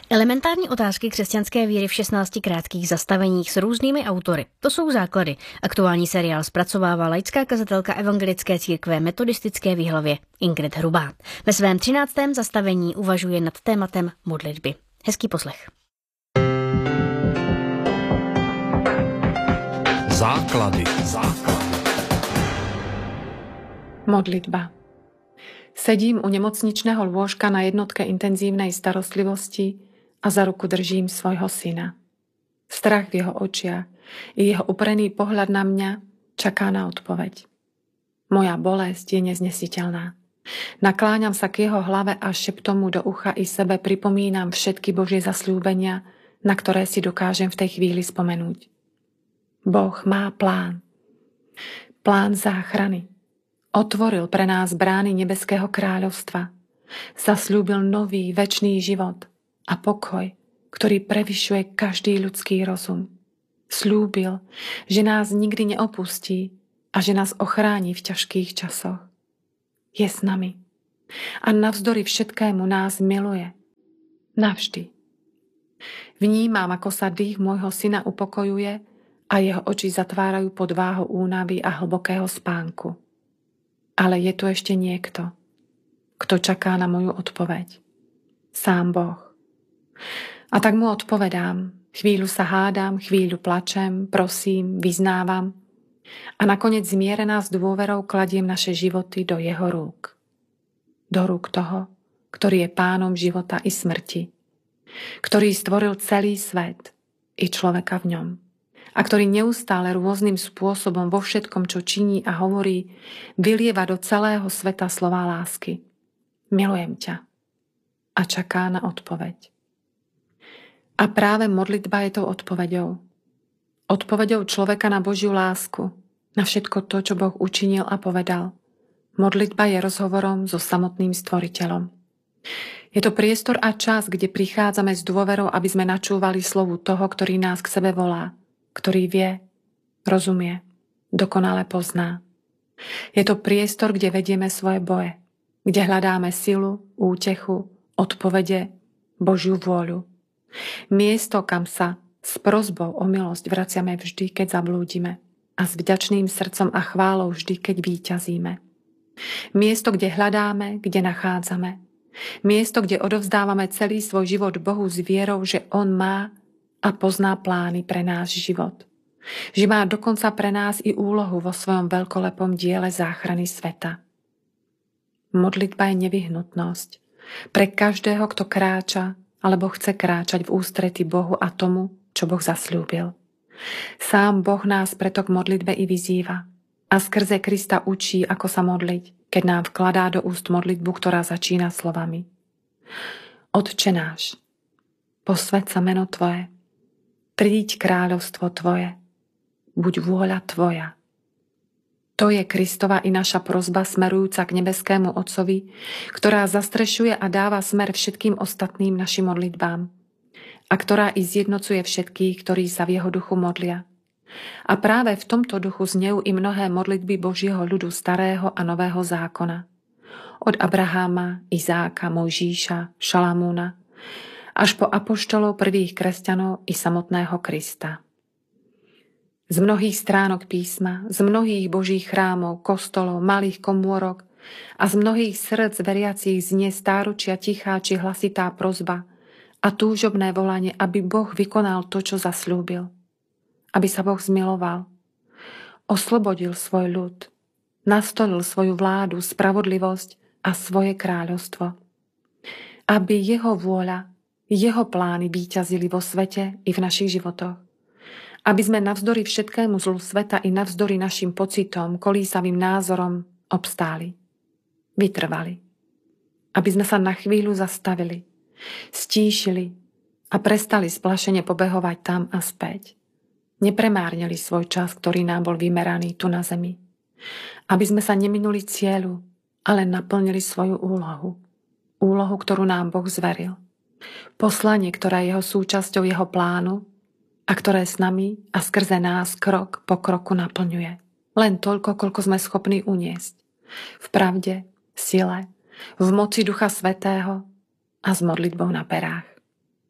Elementární otázky křesťanské víry v 16 krátkých zastaveních s různými autory. To jsou základy. Aktuální seriál zpracovává laická kazatelka Evangelické církve metodistické v Jihlavě Ingrid Hrubá. Ve svém 13. zastavení uvažuje nad tématem modlitby. Hezký poslech. Základy. Modlitba. Sedím u nemocničného lôžka na jednotke intenzívnej starostlivosti a za ruku držím svojho syna. Strach v jeho očiach i jeho uprený pohľad na mňa čaká na odpoveď. Moja bolesť je neznesiteľná. Nakláňam sa k jeho hlave a šeptom mu do ucha i sebe pripomínam všetky Božie zasľúbenia, na ktoré si dokážem v tej chvíli spomenúť. Boh má plán. Plán záchrany. Otvoril pre nás brány nebeského kráľovstva. Zasľúbil nový, večný život a pokoj, ktorý prevyšuje každý ľudský rozum. Sľúbil, že nás nikdy neopustí a že nás ochráni v ťažkých časoch. Je s nami a navzdory všetkému nás miluje. Navždy. Vnímam, ako sa dých môjho syna upokojuje a jeho oči zatvárajú pod váhou únavy a hlbokého spánku. Ale je tu ešte niekto, kto čaká na moju odpoveď. Sám Boh. A tak mu odpovedám. Chvíľu sa hádam, chvíľu plačem, prosím, vyznávam. A nakoniec zmierená s dôverou kladiem naše životy do jeho rúk. Do rúk toho, ktorý je pánom života i smrti. Ktorý stvoril celý svet i človeka v ňom. A ktorý neustále rôznym spôsobom vo všetkom, čo činí a hovorí, vylieva do celého sveta slová lásky. Milujem ťa. A čaká na odpoveď. A práve modlitba je tou odpoveďou. Odpoveďou človeka na Božiu lásku, na všetko to, čo Boh učinil a povedal. Modlitba je rozhovorom so samotným Stvoriteľom. Je to priestor a čas, kde prichádzame s dôverou, aby sme načúvali slovu toho, ktorý nás k sebe volá, ktorý vie, rozumie, dokonale pozná. Je to priestor, kde vedieme svoje boje, kde hľadáme silu, útechu, odpovede, Božiu vôľu. Miesto, kam sa s prosbou o milosť vraciame vždy, keď zablúdime a s vďačným srdcom a chválou vždy, keď víťazíme. Miesto, kde hľadáme, kde nachádzame. Miesto, kde odovzdávame celý svoj život Bohu s vierou, že On má a pozná plány pre náš život. Že má dokonca pre nás i úlohu vo svojom veľkolepom diele záchrany sveta. Modlitba je nevyhnutnosť pre každého, kto kráča alebo chce kráčať v ústrety Bohu a tomu, čo Boh zasľúbil. Sám Boh nás preto k modlitbe i vyzýva a skrze Krista učí, ako sa modliť, keď nám vkladá do úst modlitbu, ktorá začína slovami. Otče náš, posväť sa meno Tvoje, príď kráľovstvo Tvoje, buď vôľa Tvoja. To je Kristova i naša prosba smerujúca k nebeskému Otcovi, ktorá zastrešuje a dáva smer všetkým ostatným našim modlitbám a ktorá i zjednocuje všetkých, ktorí sa v jeho duchu modlia. A práve v tomto duchu znejú i mnohé modlitby Božieho ľudu starého a nového zákona. Od Abraháma, Izáka, Mojžíša, Šalamúna až po apoštolov prvých kresťanov i samotného Krista. Z mnohých stránok písma, z mnohých Božích chrámov, kostolov, malých komôrok a z mnohých srdc veriacich znie stáročia tichá či hlasitá prosba a túžobné volanie, aby Boh vykonal to, čo zasľúbil. Aby sa Boh zmiloval, oslobodil svoj ľud, nastolil svoju vládu, spravodlivosť a svoje kráľovstvo. Aby jeho vôľa, jeho plány víťazili vo svete i v našich životoch. Aby sme navzdory všetkému zlu sveta i navzdory našim pocitom, kolísavým názorom obstáli. Vytrvali. Aby sme sa na chvíľu zastavili, stíšili a prestali splašene pobehovať tam a späť. Nepremárnili svoj čas, ktorý nám bol vymeraný tu na zemi. Aby sme sa neminuli cieľu, ale naplnili svoju úlohu. Úlohu, ktorú nám Boh zveril. Poslanie, ktoré je jeho súčasťou jeho plánu, a ktoré s nami a skrze nás krok po kroku naplňuje. Len toľko, koľko sme schopní uniesť. V pravde, sile, v moci Ducha Svätého a s modlitbou na perách.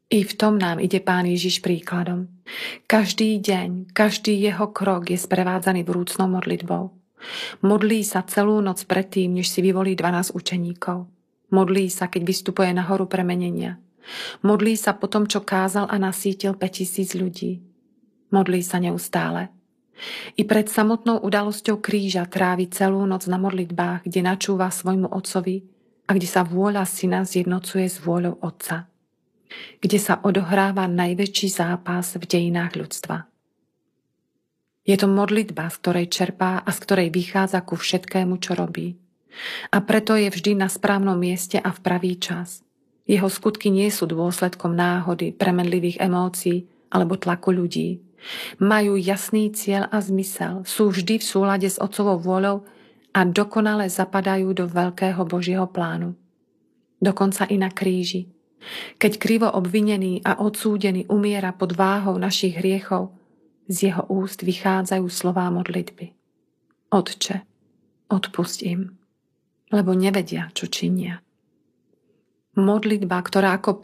I v tom nám ide Pán Ježiš príkladom. Každý deň, každý jeho krok je sprevádzaný vrúcnou modlitbou. Modlí sa celú noc predtým, než si vyvolí 12 učeníkov. Modlí sa, keď vystupuje na horu premenenia. Modlí sa po tom, čo kázal a nasítil 5000 ľudí. Modlí sa neustále. I pred samotnou udalosťou kríža trávi celú noc na modlitbách, kde načúva svojmu otcovi a kde sa vôľa syna zjednocuje s vôľou otca. Kde sa odohráva najväčší zápas v dejinách ľudstva. Je to modlitba, z ktorej čerpá a z ktorej vychádza ku všetkému, čo robí. A preto je vždy na správnom mieste a v pravý čas. Jeho skutky nie sú dôsledkom náhody, premenlivých emócií alebo tlaku ľudí. Majú jasný cieľ a zmysel, sú vždy v súlade s otcovou vôľou a dokonale zapadajú do veľkého Božieho plánu. Dokonca i na kríži. Keď krivo obvinený a odsúdený umiera pod váhou našich hriechov, z jeho úst vychádzajú slová modlitby. Otče, odpusť im, lebo nevedia, čo činia. Modlitba, ktorá ako